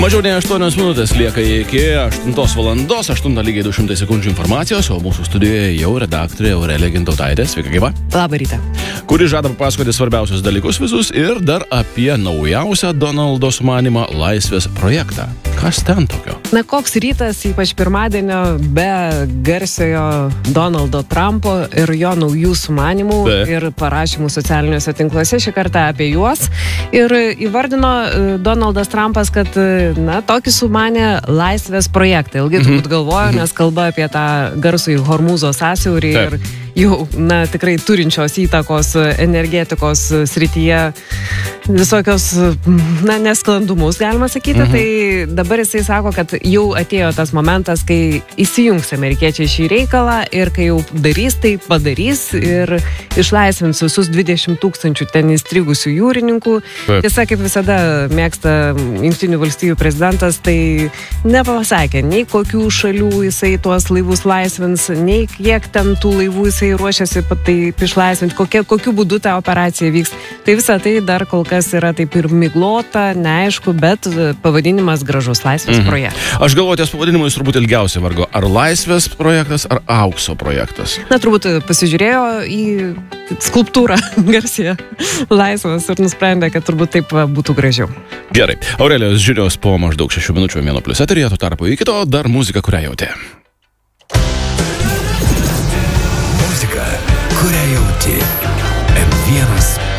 Mažiau nei 8 minutės lieka iki 8 valandos, 8 lygiai 200 sekundžių informacijos, o mūsų studijoje jau redaktorė Aurelija Gintautaitė. Sveika, gyva. Labą rytą. Kuri žada papasakoti svarbiausius dalykus visus ir dar apie naujausią Donaldo sumanymą Laisvės projektą. Kas ten tokio? Na, koks rytas, ypač pirmadienio, be garsiojo Donaldo Trumpo ir jo naujų sumanymų ir parašymų socialiniuose tinkluose, šį kartą apie juos. Ir įvardino Donaldas Trumpas, kad tokį sumanė Laisvės projektą. Ilgai turbūt galvojo, nes kalba apie tą garsųjį Hormūzo sąsiaurį ir jau, tikrai turinčios įtakos energetikos srityje visokios, nesklandumus, galima sakyti. Tai dabar jisai sako, kad jau atėjo tas momentas, kai įsijungs amerikiečiai šį reikalą ir kai jau darys, tai padarys ir išlaisvins visus 20 000 ten įstrigusių jūrininkų. Tiesa, kaip visada mėgsta Jungtinių valstijų prezidentas, tai nepasakė nei kokių šalių jisai tuos laivus laisvins, nei kiek ten tų laivų jisai ruošiasi taip išlaisvinti, kokiu būdu ta operacija vyks. Tai visa tai dar kol kas yra taip ir miglota, neaišku, bet pavadinimas gražus Laisvės projektas. Aš galvoju, ties pavadinimais turbūt ilgiausiai vargo. Ar Laisvės projektas, ar Aukso projektas? Turbūt pasižiūrėjo į skulptūrą garsiją Laisvės ir nusprendė, kad turbūt taip būtų gražiau. Gerai. Aurelijos žinios po maždaug 6 minučių 1+ eteryje, tuo tarpu iki to dar muzika, kurią jautė. Muzika, kurią jauti. M1